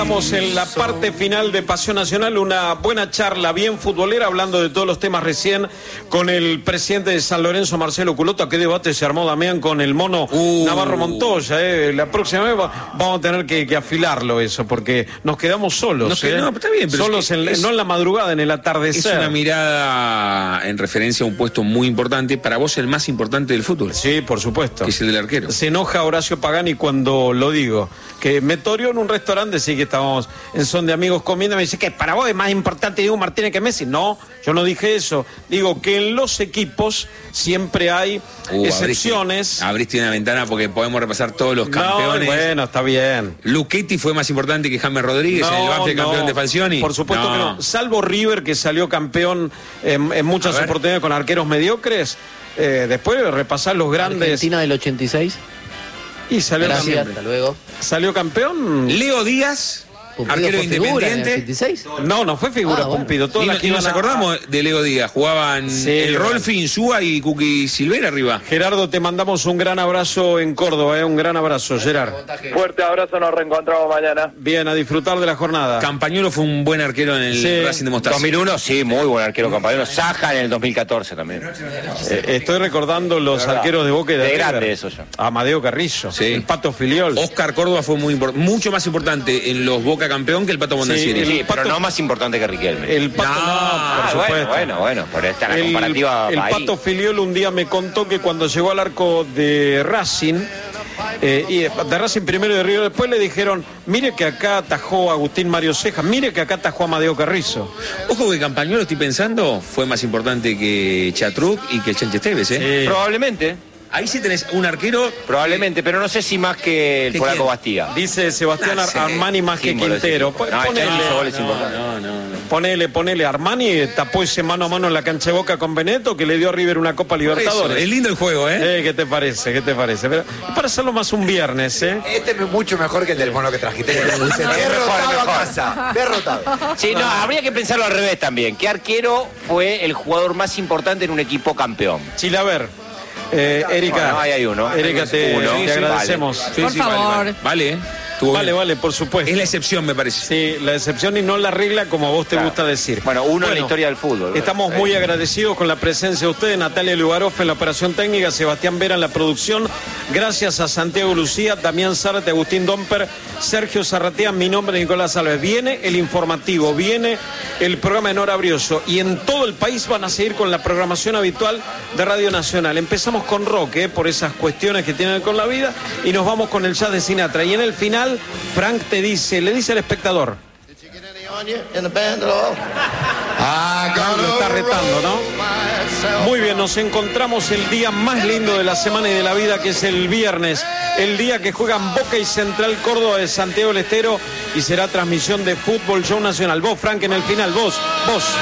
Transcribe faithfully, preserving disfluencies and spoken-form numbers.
estamos en la parte final de Pasión Nacional, una buena charla bien futbolera, hablando de todos los temas recién con el presidente de San Lorenzo, Marcelo Culota. Qué debate se armó, Damián, con el mono uh. Navarro Montoya. Eh. La próxima vez va, vamos a tener que, que afilarlo eso, porque nos quedamos solos. No, eh. no está bien, pero solos, es que en, es, no en la madrugada, en el atardecer. Es una mirada en referencia a un puesto muy importante, para vos el más importante del fútbol. Sí, por supuesto. Que es el del arquero. Se enoja Horacio Pagani cuando lo digo, que me toreó en un restaurante, sí que estábamos en son de amigos comiendo, me dice que para vos es más importante Diego Martínez que Messi. No, yo no dije eso. Digo que en los equipos siempre hay uh, excepciones. Abriste, abriste una ventana porque podemos repasar todos los campeones. No, bueno, está bien. Luchetti fue más importante que James Rodríguez no, en el Banfield no, campeón de Falcioni. Por supuesto no. que no. Salvo River, que salió campeón en, en muchas oportunidades con arqueros mediocres. Eh, después de repasar los grandes. Argentina del ochenta y seis. Y salió Gracias, campeón. hasta luego. Salió campeón. Leo Díaz. Pumpido arquero fue independiente. ¿En el ochenta y seis? No, no fue figura, ah, bueno. Pumpido. Todas y, las que y nos iban a... acordamos de Leo Díaz. Jugaban sí, el Rolfi, Insúa y Cookie Silvera arriba. Gerardo, te mandamos un gran abrazo en Córdoba, ¿eh? Un gran abrazo, Gerard. Fuerte abrazo, nos reencontramos mañana. Bien, a disfrutar de la jornada. Campañolo fue un buen arquero en el sí. Racing de Mostaza. dos mil uno, sí, muy buen arquero Campañolo. Saja en el dos mil catorce también. Eh, estoy recordando los arqueros de Boca y de, de grande eso ya. Amadeo Carrillo, sí. el Pato Filiol. Oscar Córdoba fue muy mucho más importante en los Boca campeón que el Pato Mondancieri. Sí, sí, pero no más importante que Riquelme. El Pato, no, no, por ah, supuesto. Bueno, bueno, bueno, por esta la comparativa. El, el Pato Filiol un día me contó que cuando llegó al arco de Racing, eh, y de Racing primero y de Río después, le dijeron: mire que acá atajó Agustín Mario Ceja, mire que acá atajó Amadeo Carrizo. Ojo que Campañolo, estoy pensando, fue más importante que Chatruc y que el Chanche Esteves, ¿eh? Sí. Probablemente. Ahí sí tenés un arquero. Probablemente, pero no sé si más que el polaco Bastía. Dice Sebastián no sé. Armani más que Quintero. No, ponele, no, no, no, no. ponele, ponele. Armani tapó ese mano a mano en la cancha de Boca con Benetto, que le dio a River una Copa Libertadores. Eso, es lindo el juego, ¿eh? eh ¿Qué te parece? ¿Qué te parece? Pero para hacerlo más un viernes, ¿eh? Este es mucho mejor que el del mono que trajiste. Derrotado a casa. Derrotado. Sí, no, habría que pensarlo al revés también. ¿Qué arquero fue el jugador más importante en un equipo campeón? Chilaver. Eh, Erika, bueno, ahí hay uno. Erika, te, uno. te Sí, agradecemos. Vale. Sí, Por sí, favor. Vale, vale. Vale, vale, bien. vale, por supuesto. Es la excepción, me parece. Sí, la excepción y no la regla, como a vos te claro. gusta decir. Bueno, uno bueno, en la historia del fútbol. Estamos ¿verdad? muy sí. agradecidos con la presencia de ustedes, Natalia Lugaroff en la operación técnica, Sebastián Vera en la producción. Gracias a Santiago Lucía, Damián Zárate, Agustín Domper, Sergio Zarratea. Mi nombre es Nicolás Alves. Viene el informativo, viene el programa de Nora Brioso, y en todo el país van a seguir con la programación habitual de Radio Nacional. Empezamos con rock, ¿eh? por esas cuestiones que tienen con la vida, y nos vamos con el jazz de Sinatra. Y en el final, Frank te dice, le dice al espectador. Ah, lo está retando, ¿no? Muy bien, nos encontramos el día más lindo de la semana y de la vida, que es el viernes, el día que juegan Boca y Central Córdoba de Santiago del Estero, y será transmisión de Fútbol Show Nacional. Vos, Frank, en el final, vos, vos.